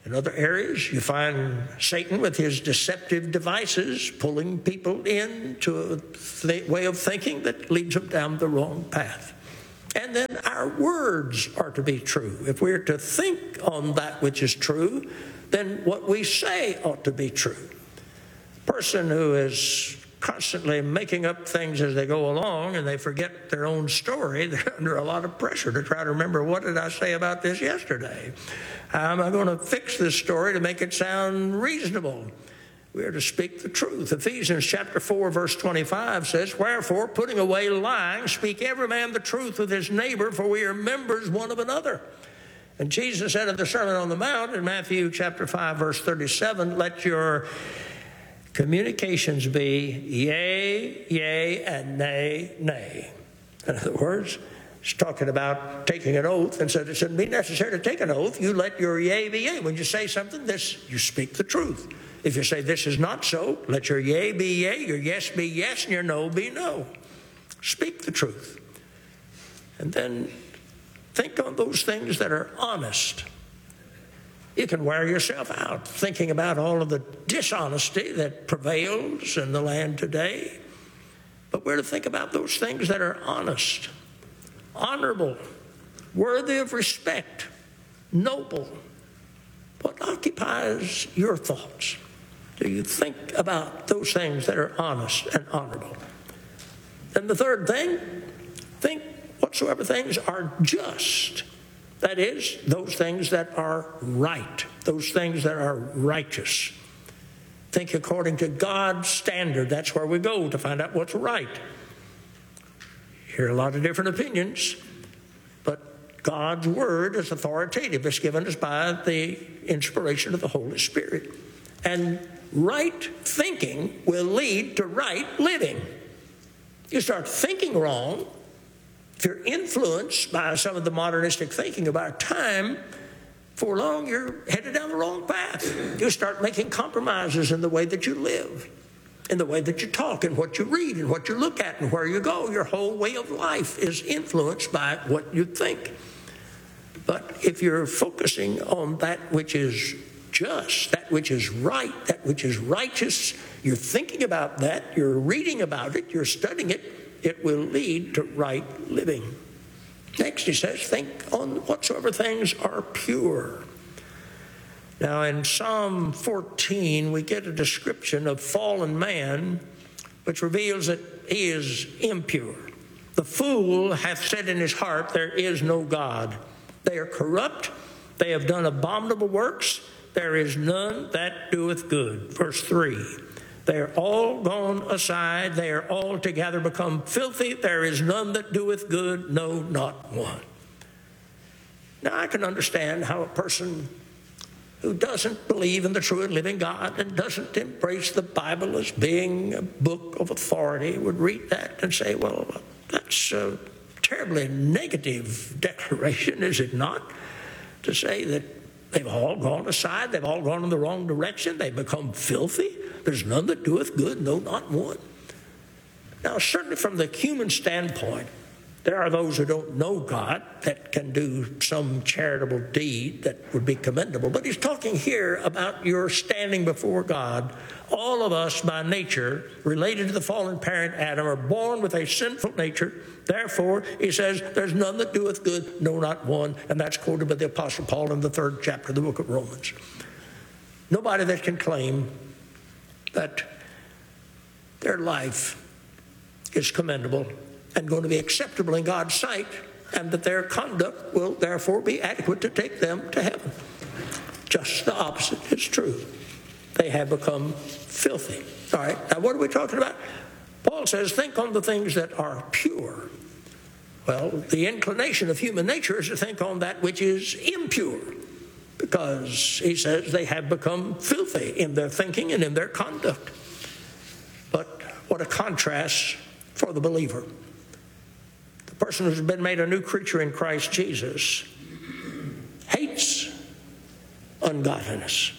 In other areas, you find Satan with his deceptive devices pulling people into a way of thinking that leads them down the wrong path. And then our words are to be true. If we're to think on that which is true, then what we say ought to be true. A person who is constantly making up things as they go along and they forget their own story, they're under a lot of pressure to try to remember, what did I say about this yesterday? How am I going to fix this story to make it sound reasonable? We are to speak the truth. Ephesians chapter 4, verse 25 says, "Wherefore, putting away lying, speak every man the truth with his neighbor, for we are members one of another." And Jesus said in the Sermon on the Mount in Matthew chapter 5, verse 37, "Let your communications be yea, yea, and nay, nay." In other words, it's talking about taking an oath, and said it shouldn't be necessary to take an oath. You let your yea be yea. When you say something, you speak the truth. If you say this is not so, let your yea be yea, your yes be yes, and your no be no. Speak the truth. And then think on those things that are honest. You can wear yourself out thinking about all of the dishonesty that prevails in the land today. But we're to think about those things that are honest, honorable, worthy of respect, noble. What occupies your thoughts? Do you think about those things that are honest and honorable? Then the third thing, think whatsoever things are just. That is, those things that are right, those things that are righteous. Think according to God's standard. That's where we go to find out what's right. You hear a lot of different opinions, but God's word is authoritative. It's given us by the inspiration of the Holy Spirit. And right thinking will lead to right living. You start thinking wrong, if you're influenced by some of the modernistic thinking of our time, for long you're headed down the wrong path. You start making compromises in the way that you live, in the way that you talk, and what you read, and what you look at, and where you go. Your whole way of life is influenced by what you think. But if you're focusing on that which is just, that which is right, that which is righteous, you're thinking about that, you're reading about it, you're studying it, it will lead to right living. Next, he says, think on whatsoever things are pure. Now, in Psalm 14, we get a description of fallen man, which reveals that he is impure. The fool hath said in his heart, there is no God. They are corrupt. They have done abominable works. There is none that doeth good. Verse 3. They are all gone aside. They are altogether become filthy. There is none that doeth good, no, not one. Now, I can understand how a person who doesn't believe in the true and living God and doesn't embrace the Bible as being a book of authority would read that and say, well, that's a terribly negative declaration, is it not? To say that they've all gone aside, they've all gone in the wrong direction, they've become filthy. There's none that doeth good, no, not one. Now, certainly from the human standpoint, there are those who don't know God that can do some charitable deed that would be commendable. But he's talking here about your standing before God. All of us by nature, related to the fallen parent Adam, are born with a sinful nature. Therefore, he says, there's none that doeth good, no, not one. And that's quoted by the Apostle Paul in the 3rd chapter of the book of Romans. Nobody that can claim that their life is commendable and going to be acceptable in God's sight, and that their conduct will therefore be adequate to take them to heaven. Just the opposite is true. They have become filthy. All right, now what are we talking about? Paul says, think on the things that are pure. Well, the inclination of human nature is to think on that which is impure, because he says they have become filthy in their thinking and in their conduct. But what a contrast for the believer. The person who's been made a new creature in Christ Jesus hates ungodliness,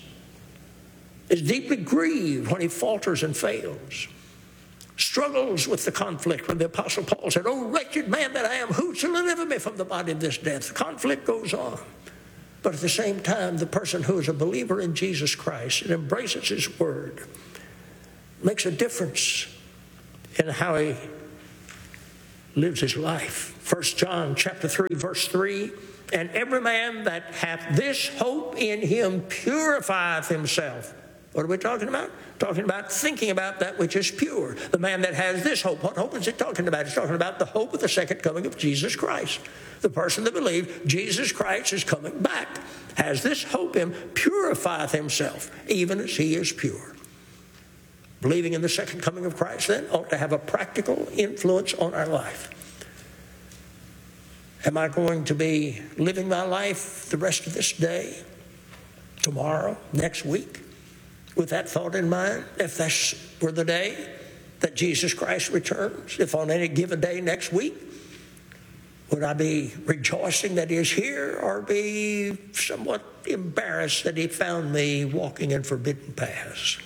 is deeply grieved when he falters and fails, struggles with the conflict. When the Apostle Paul said, "Oh, wretched man that I am, who shall deliver me from the body of this death?" The conflict goes on. But at the same time, the person who is a believer in Jesus Christ and embraces His Word makes a difference in how he lives his life. 1 John chapter 3, verse 3, and every man that hath this hope in him purifieth himself. What are we talking about? Talking about thinking about that which is pure. The man that has this hope. What hope is it talking about? It's talking about the hope of the second coming of Jesus Christ. The person that believes Jesus Christ is coming back has this hope in him, purifieth himself, even as he is pure. Believing in the second coming of Christ then ought to have a practical influence on our life. Am I going to be living my life the rest of this day, tomorrow, next week, with that thought in mind? If this were the day that Jesus Christ returns, if on any given day next week, would I be rejoicing that He is here, or be somewhat embarrassed that He found me walking in forbidden paths?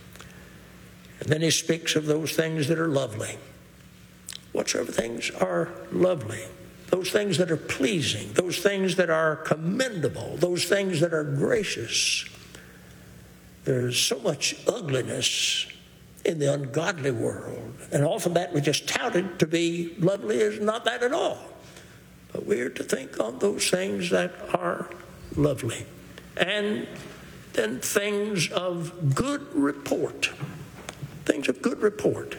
And then He speaks of those things that are lovely. Whatsoever things are lovely, those things that are pleasing, those things that are commendable, those things that are gracious. There's so much ugliness in the ungodly world, and often that which is touted to be lovely is not that at all. But we are to think on those things that are lovely, and then things of good report. Things of good report.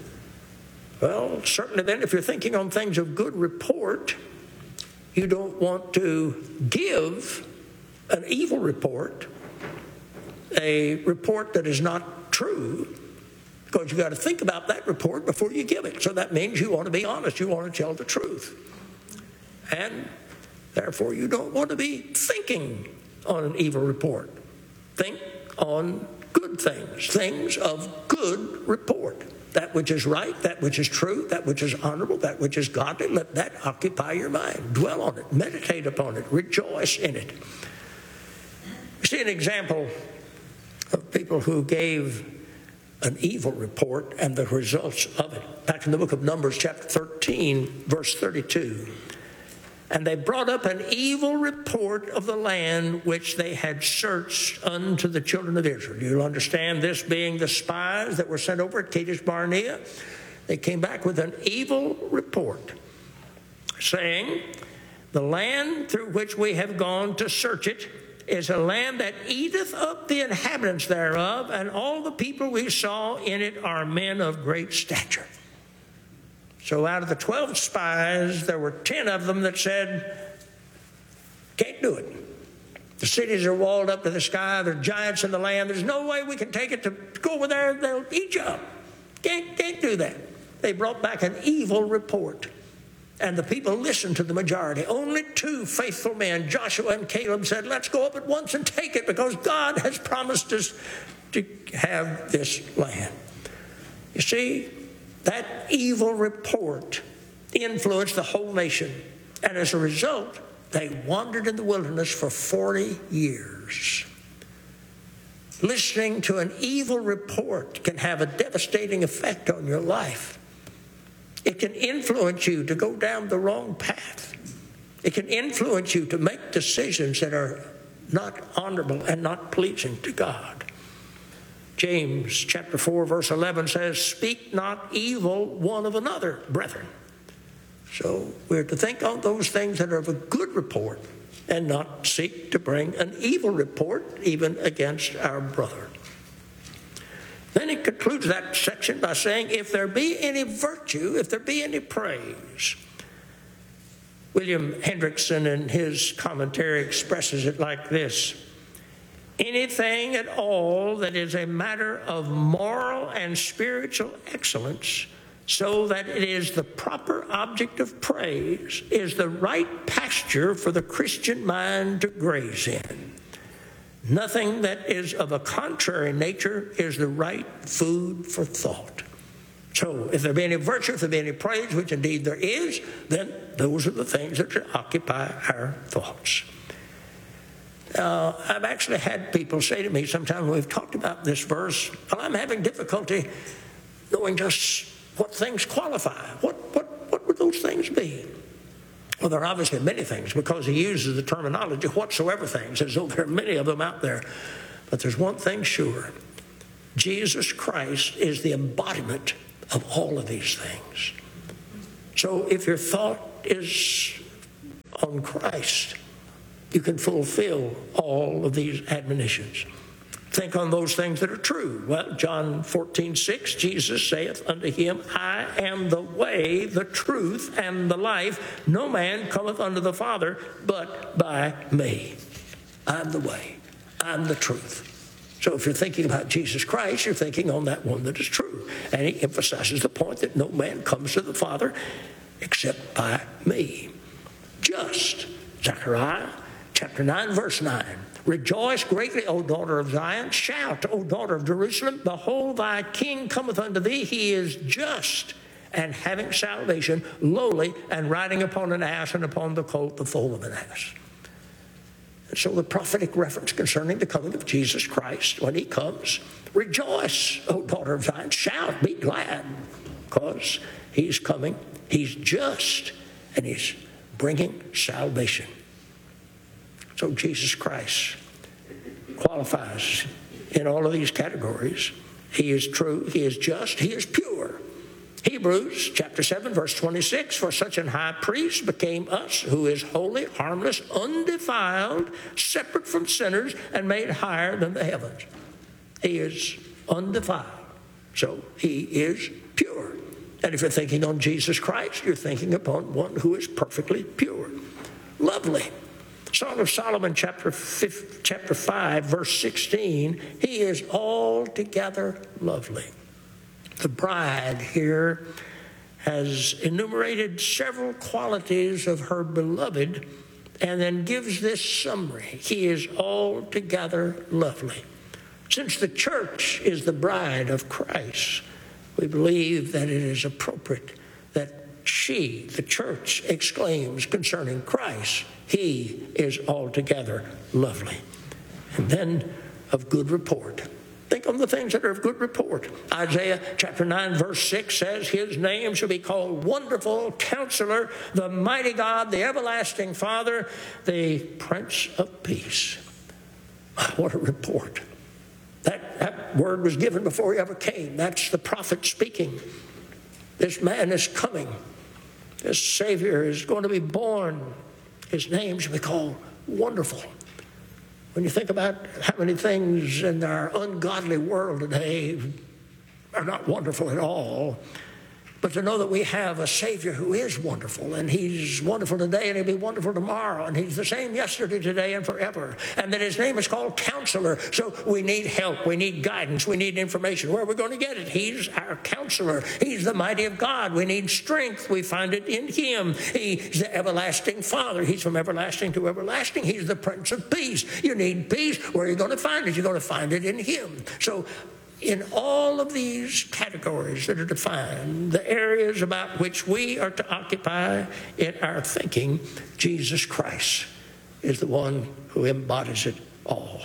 Well, certainly then, if you're thinking on things of good report, you don't want to give an evil report, a report that is not true, because you've got to think about that report before you give it. So that means you want to be honest. You want to tell the truth. And therefore, you don't want to be thinking on an evil report. Think on good things, things of good report. That which is right, that which is true, that which is honorable, that which is godly, let that occupy your mind. Dwell on it, meditate upon it, rejoice in it. We see an example of people who gave an evil report and the results of it. Back in the book of Numbers, chapter 13, verse 32. And they brought up an evil report of the land which they had searched unto the children of Israel. You'll understand this being the spies that were sent over at Kadesh Barnea. They came back with an evil report, saying, the land through which we have gone to search it is a land that eateth up the inhabitants thereof, and all the people we saw in it are men of great stature. So out of the 12 spies, there were 10 of them that said, can't do it. The cities are walled up to the sky. There are giants in the land. There's no way we can take it to go over there. They'll eat you up. Can't do that. They brought back an evil report. And the people listened to the majority. Only 2 faithful men, Joshua and Caleb, said, let's go up at once and take it, because God has promised us to have this land. You see, that evil report influenced the whole nation. And as a result, they wandered in the wilderness for 40 years. Listening to an evil report can have a devastating effect on your life. It can influence you to go down the wrong path. It can influence you to make decisions that are not honorable and not pleasing to God. James chapter 4, verse 11 says, speak not evil one of another, brethren. So we're to think on those things that are of a good report and not seek to bring an evil report even against our brother. Then he concludes that section by saying, if there be any virtue, if there be any praise. William Hendrickson in his commentary expresses it like this: anything at all that is a matter of moral and spiritual excellence, so that it is the proper object of praise, is the right pasture for the Christian mind to graze in. Nothing that is of a contrary nature is the right food for thought. So if there be any virtue, if there be any praise, which indeed there is, then those are the things that should occupy our thoughts. Now, I've actually had people say to me sometimes when we've talked about this verse, well, I'm having difficulty knowing just what things qualify. What would those things be? Well, there are obviously many things, because he uses the terminology whatsoever things, as though there are many of them out there. But there's one thing sure. Jesus Christ is the embodiment of all of these things. So if your thought is on Christ, you can fulfill all of these admonitions. Think on those things that are true. Well, John 14:6, Jesus saith unto him, I am the way, the truth, and the life. No man cometh unto the Father but by me. I'm the way. I'm the truth. So if you're thinking about Jesus Christ, you're thinking on that one that is true. And he emphasizes the point that no man comes to the Father except by me. Just, Zechariah chapter 9, verse 9. Rejoice greatly, O daughter of Zion. Shout, O daughter of Jerusalem. Behold, thy king cometh unto thee. He is just and having salvation, lowly, and riding upon an ass, and upon the colt, the foal of an ass. And so the prophetic reference concerning the coming of Jesus Christ, when he comes, rejoice, O daughter of Zion. Shout, be glad, because he's coming. He's just, and he's bringing salvation. So Jesus Christ qualifies in all of these categories. He is true, he is just, he is pure. Hebrews chapter 7, verse 26, for such an high priest became us, who is holy, harmless, undefiled, separate from sinners, and made higher than the heavens. He is undefiled, so he is pure. And if you're thinking on Jesus Christ, you're thinking upon one who is perfectly pure. Lovely. Song of Solomon chapter 5, verse 16, he is altogether lovely. The bride here has enumerated several qualities of her beloved and then gives this summary. He is altogether lovely. Since the church is the bride of Christ, we believe that it is appropriate that she, the church, exclaims concerning Christ, he is altogether lovely. And then of good report. Think on the things that are of good report. Isaiah chapter 9, verse 6 says, his name shall be called Wonderful Counselor, the Mighty God, the Everlasting Father, the Prince of Peace. What a report. That word was given before he ever came. That's the prophet speaking. This man is coming. This Savior is going to be born. His name shall be called Wonderful. When you think about how many things in our ungodly world today are not wonderful at all, but to know that we have a Savior who is wonderful, and he's wonderful today, and he'll be wonderful tomorrow, and he's the same yesterday, today, and forever, and that his name is called Counselor. So we need help, we need guidance, we need information. Where are we going to get it? He's our Counselor. He's the mighty of God. We need strength. We find it in him. He's the everlasting Father. He's from everlasting to everlasting. He's the Prince of Peace. You need peace. Where are you going to find it? You're going to find it in him. So in all of these categories that are defined, the areas about which we are to occupy in our thinking, Jesus Christ is the one who embodies it all.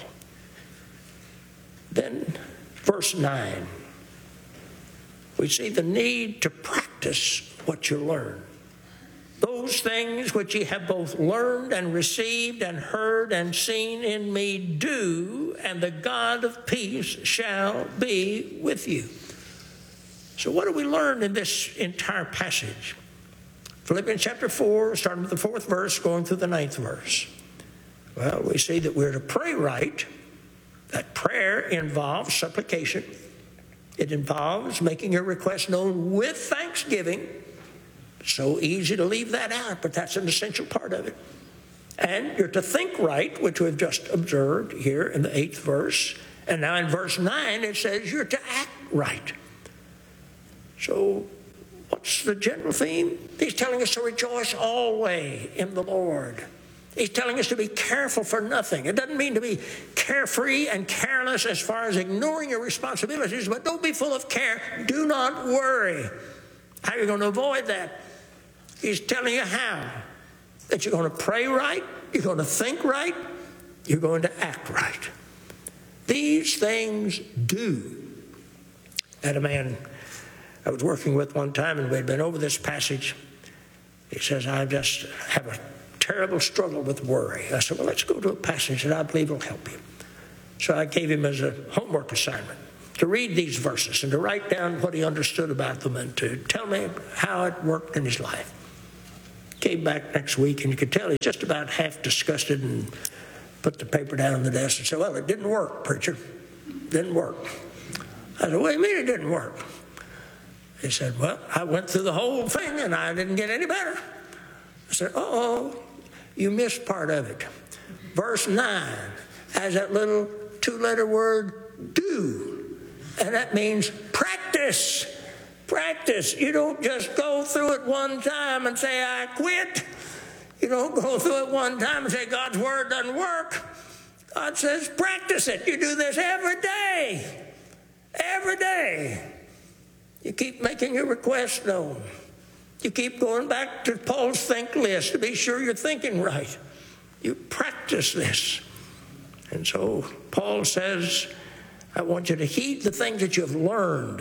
Then, verse 9, we see the need to practice what you learn. Those things which ye have both learned and received and heard and seen in me do, and the God of peace shall be with you. So what do we learn in this entire passage? Philippians chapter 4, starting with the 4th verse, going through the 9th verse. Well, we see that we're to pray right. That prayer involves supplication. It involves making your request known with thanksgiving. So easy to leave that out, but that's an essential part of it. And you're to think right, which we've just observed here in the 8th verse. And now in verse 9, it says you're to act right. So what's the general theme? He's telling us to rejoice always in the Lord. He's telling us to be careful for nothing. It doesn't mean to be carefree and careless as far as ignoring your responsibilities, but don't be full of care. Do not worry. How are you going to avoid that? He's telling you how. That you're going to pray right, you're going to think right, you're going to act right. These things do. I had a man I was working with one time, and we'd been over this passage. He says, I just have a terrible struggle with worry. I said, well, let's go to a passage that I believe will help you. So I gave him as a homework assignment to read these verses and to write down what he understood about them and to tell me how it worked in his life. Came back next week, and you could tell he's just about half disgusted and put the paper down on the desk and said, well, it didn't work, preacher. Didn't work. I said, what do you mean it didn't work? He said, well, I went through the whole thing and I didn't get any better. I said, you missed part of it. Verse 9 has that little 2-letter word, do. And that means practice. Practice. You don't just go through it one time and say, I quit. You don't go through it one time and say, God's word doesn't work. God says, practice it. You do this every day. Every day. You keep making your requests known. You keep going back to Paul's think list to be sure you're thinking right. You practice this. And so Paul says, I want you to heed the things that you've learned.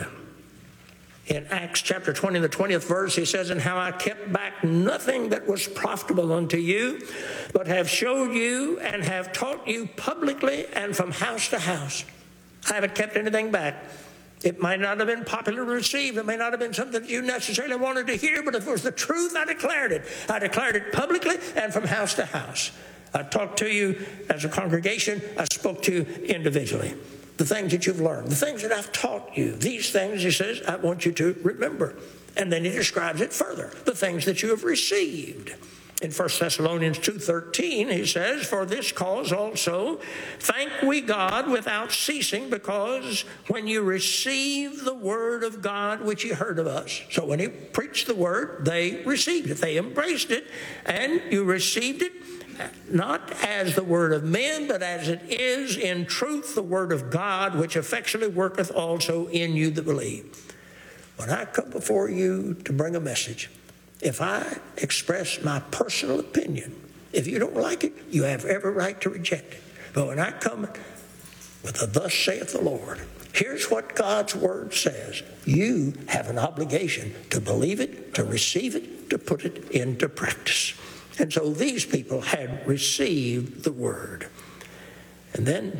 In Acts chapter 20, the 20th verse, he says, and how I kept back nothing that was profitable unto you, but have showed you and have taught you publicly and from house to house. I haven't kept anything back. It might not have been popularly received. It may not have been something that you necessarily wanted to hear, but if it was the truth, I declared it. I declared it publicly and from house to house. I talked to you as a congregation. I spoke to you individually. The things that you've learned, the things that I've taught you, these things, he says, I want you to remember. And then he describes it further, the things that you have received. In 1 Thessalonians 2:13, he says, for this cause also thank we God without ceasing, because when you receive the word of God which you heard of us. So when he preached the word, they received it. They embraced it, and you received it not as the word of men, but as it is in truth the word of God, which effectually worketh also in you that believe. When I come before you to bring a message, if I express my personal opinion, if you don't like it, you have every right to reject it. But when I come with a thus saith the Lord, here's what God's word says, you have an obligation to believe it, to receive it, to put it into practice. And so these people had received the word. And then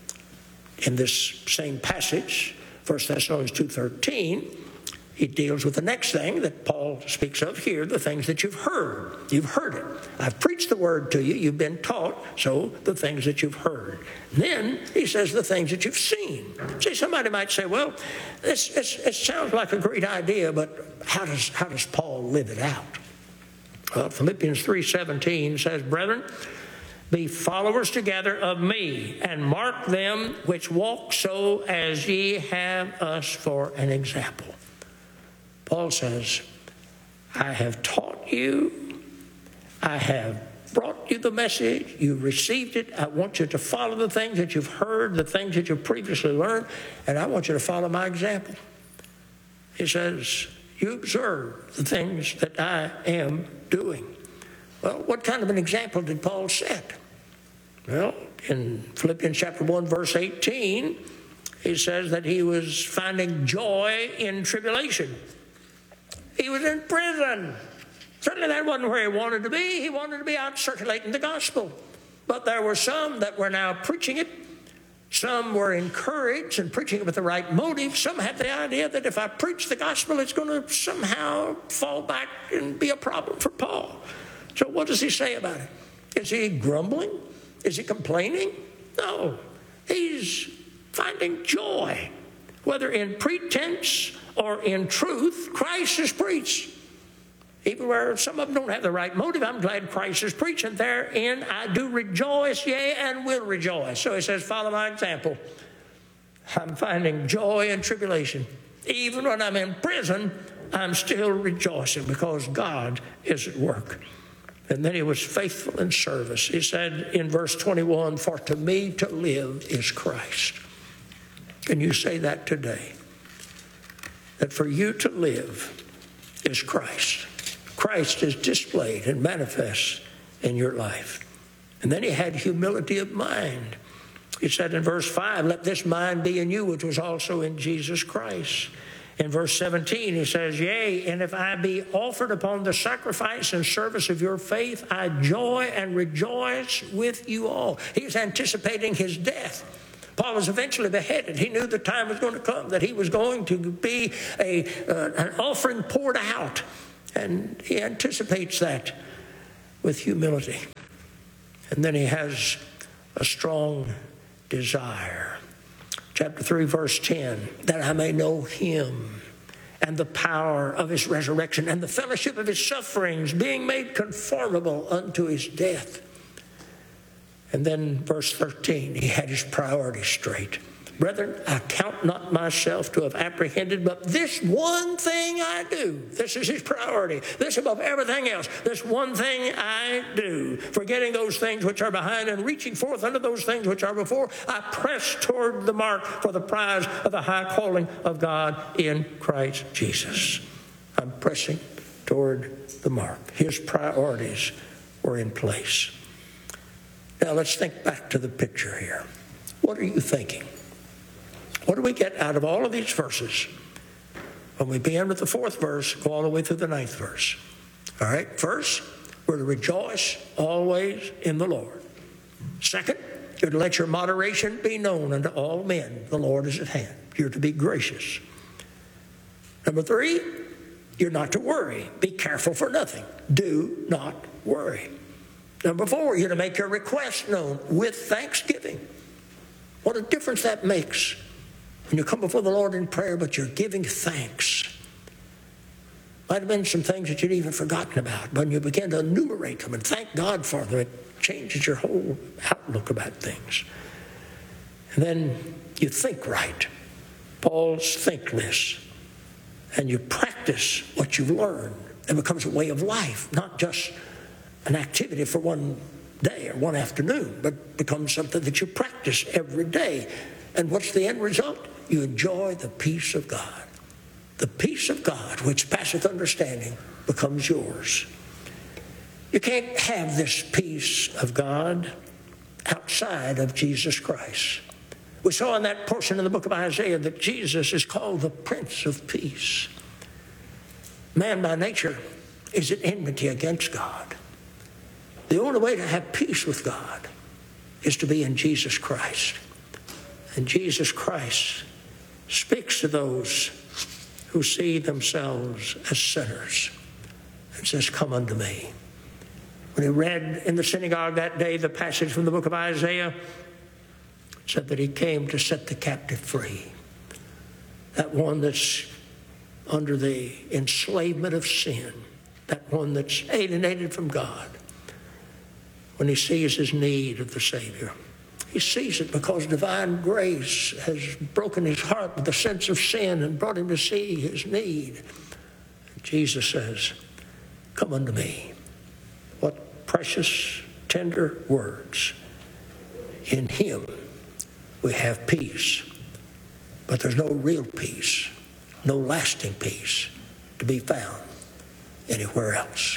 in this same passage, 1 Thessalonians 2:13, he deals with the next thing that Paul speaks of here, the things that you've heard. You've heard it. I've preached the word to you. You've been taught. So the things that you've heard. And then he says the things that you've seen. See, somebody might say, well, it sounds like a great idea, but how does Paul live it out? Well, Philippians 3:17 says, brethren, be followers together of me, and mark them which walk so as ye have us for an example. Paul says, I have taught you, I have brought you the message, you received it, I want you to follow the things that you've heard, the things that you've previously learned, and I want you to follow my example. He says, you observe the things that I am doing. Well, what kind of an example did Paul set? Well, in Philippians chapter 1, verse 18, he says that he was finding joy in tribulation. He was in prison. Certainly that wasn't where he wanted to be. He wanted to be out circulating the gospel. But there were some that were now preaching it. Some were encouraged and preaching it with the right motive. Some had the idea that if I preach the gospel, it's going to somehow fall back and be a problem for Paul. So what does he say about it? Is he grumbling? Is he complaining? No. He's finding joy. Whether in pretense or in truth, Christ is preached. Even where some of them don't have the right motive, I'm glad Christ is preaching. Therein I do rejoice, yea, and will rejoice. So he says, follow my example. I'm finding joy in tribulation. Even when I'm in prison, I'm still rejoicing because God is at work. And then he was faithful in service. He said in verse 21, for to me to live is Christ. Can you say that today? That for you to live is Christ. Christ is displayed and manifest in your life. And then he had humility of mind. He said in verse 5, let this mind be in you, which was also in Jesus Christ. In verse 17, he says, yea, and if I be offered upon the sacrifice and service of your faith, I joy and rejoice with you all. He's anticipating his death. Paul was eventually beheaded. He knew the time was going to come, that he was going to be an offering poured out. And he anticipates that with humility. And then he has a strong desire. Chapter 3, verse 10, that I may know him and the power of his resurrection and the fellowship of his sufferings, being made conformable unto his death. And then verse 13, he had his priorities straight. Brethren, I count not myself to have apprehended, but this one thing I do. This is his priority. This above everything else. This one thing I do. Forgetting those things which are behind and reaching forth unto those things which are before, I press toward the mark for the prize of the high calling of God in Christ Jesus. I'm pressing toward the mark. His priorities were in place. Now let's think back to the picture here. What are you thinking? What do we get out of all of these verses? When we begin with the 4th verse, go all the way through the 9th verse. All right, first, we're to rejoice always in the Lord. Second, you're to let your moderation be known unto all men. The Lord is at hand. You're to be gracious. Number 3, you're not to worry. Be careful for nothing. Do not worry. Number 4, you're to make your request known with thanksgiving. What a difference that makes. When you come before the Lord in prayer, but you're giving thanks. Might have been some things that you'd even forgotten about, but when you begin to enumerate them and thank God for them, it changes your whole outlook about things. And then you think right. Paul's think list. And you practice what you've learned. It becomes a way of life, not just an activity for one day or one afternoon, but becomes something that you practice every day. And what's the end result? You enjoy the peace of God. The peace of God, which passeth understanding, becomes yours. You can't have this peace of God outside of Jesus Christ. We saw in that portion of the book of Isaiah that Jesus is called the Prince of Peace. Man by nature is at enmity against God. The only way to have peace with God is to be in Jesus Christ. And Jesus Christ speaks to those who see themselves as sinners and says, come unto me. When he read in the synagogue that day the passage from the book of Isaiah, it said that he came to set the captive free. That one that's under the enslavement of sin, that one that's alienated from God. When he sees his need of the Savior, he sees it because divine grace has broken his heart with the sense of sin and brought him to see his need. And Jesus says, come unto me. What precious, tender words. In him we have peace, but there's no real peace, no lasting peace to be found anywhere else.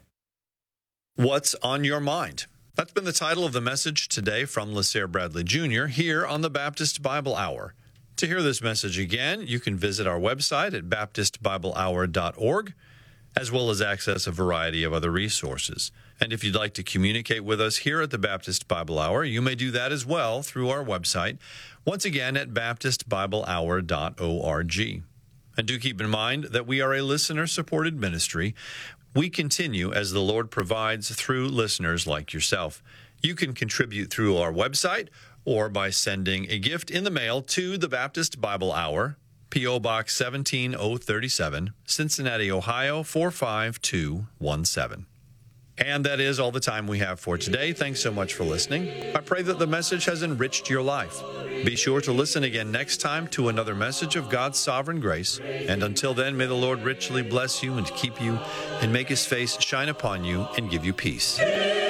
What's on your mind? That's been the title of the message today from LaSalle Bradley Jr. here on the Baptist Bible Hour. To hear this message again, you can visit our website at baptistbiblehour.org, as well as access a variety of other resources. And if you'd like to communicate with us here at the Baptist Bible Hour, you may do that as well through our website, once again at baptistbiblehour.org. And do keep in mind that we are a listener-supported ministry. We continue as the Lord provides through listeners like yourself. You can contribute through our website or by sending a gift in the mail to the Baptist Bible Hour, P.O. Box 17037, Cincinnati, Ohio 45217. And that is all the time we have for today. Thanks so much for listening. I pray that the message has enriched your life. Be sure to listen again next time to another message of God's sovereign grace. And until then, may the Lord richly bless you and keep you and make his face shine upon you and give you peace.